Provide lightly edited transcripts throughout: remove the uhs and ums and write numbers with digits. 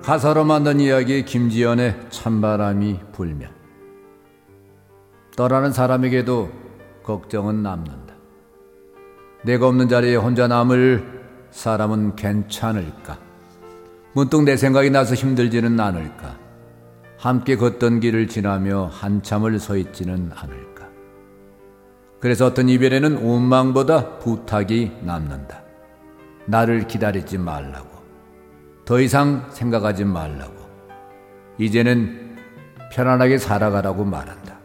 가사로 만든 이야기 김지연의 찬바람이 불면. 떠나는 사람에게도 걱정은 남는다. 내가 없는 자리에 혼자 남을 사람은 괜찮을까? 문득 내 생각이 나서 힘들지는 않을까? 함께 걷던 길을 지나며 한참을 서 있지는 않을까? 그래서 어떤 이별에는 원망보다 부탁이 남는다. 나를 기다리지 말라고. 더 이상 생각하지 말라고. 이제는 편안하게 살아가라고 말한다.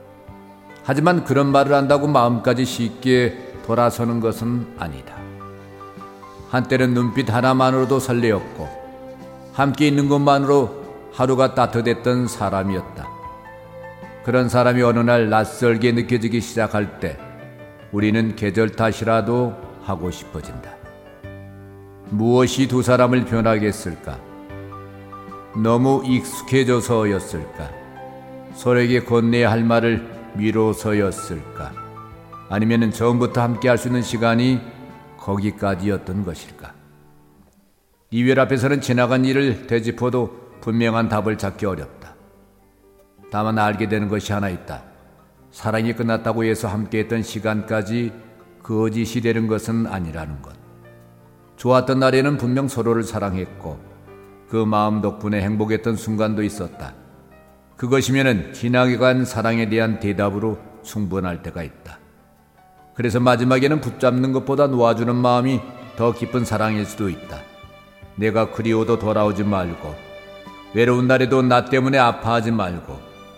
하지만 그런 말을 한다고 마음까지 쉽게 돌아서는 것은 아니다. 한때는 눈빛 하나만으로도 설레었고 함께 있는 것만으로 하루가 따뜻했던 사람이었다. 그런 사람이 어느 날 낯설게 느껴지기 시작할 때 우리는 계절 탓이라도 하고 싶어진다. 무엇이 두 사람을 변하게 했을까? 너무 익숙해져서였을까? 서로에게 건네야 할 말을 미뤄서였을까? 아니면 처음부터 함께 할 수 있는 시간이 거기까지였던 것일까? 이별 앞에서는 지나간 일을 되짚어도 분명한 답을 찾기 어렵다. 다만 알게 되는 것이 하나 있다. 사랑이 끝났다고 해서 함께했던 시간까지 거짓이 되는 것은 아니라는 것. 좋았던 날에는 분명 서로를 사랑했고 그 마음 덕분에 행복했던 순간도 있었다. 그것이면은 지나게 간 사랑에 대한 대답으로 충분할 때가 있다. 그래서 마지막에는 붙잡는 것보다 놓아주는 마음이 더 깊은 사랑일 수도 있다. 내가 그리워도 돌아오지 말고 외로운 날에도 나 때문에 아파하지 말고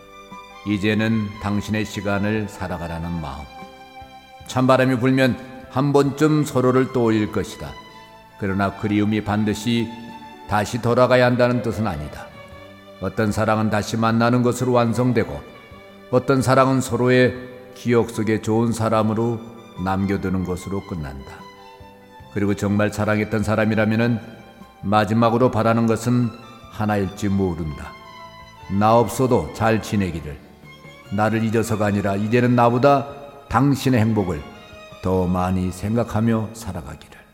이제는 당신의 시간을 살아가라는 마음. 찬바람이 불면 한 번쯤 서로를 떠올릴 것이다. 그러나 그리움이 반드시 다시 돌아가야 한다는 뜻은 아니다. 어떤 사랑은 다시 만나는 것으로 완성되고 어떤 사랑은 서로의 기억 속에 좋은 사람으로 남겨두는 것으로 끝난다. 그리고 정말 사랑했던 사람이라면 마지막으로 바라는 것은 하나일지 모른다. 나 없어도 잘 지내기를. 나를 잊어서가 아니라 이제는 나보다 당신의 행복을 더 많이 생각하며 살아가기를.